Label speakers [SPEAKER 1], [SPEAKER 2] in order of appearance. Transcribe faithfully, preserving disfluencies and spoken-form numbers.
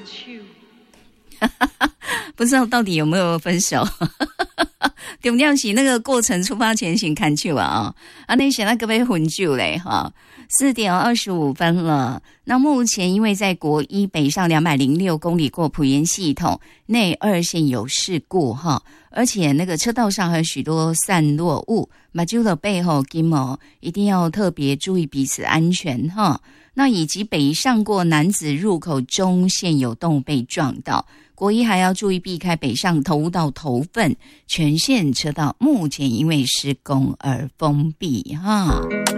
[SPEAKER 1] 不知道到底有没有分手？重点是那个过程出发前先看酒啊啊！啊，那现在可不可以混酒嘞？哈，四点二十五分了。那目前因为在国一北上两百零六公里过埔盐系统内二线有事故哈，而且那个车道上还有许多散落物，马酒的背后金毛一定要特别注意彼此安全哈。那以及北上过楠梓入口中线有动物被撞到。国一还要注意避开北上头到头份全线车道，目前因为施工而封闭哈。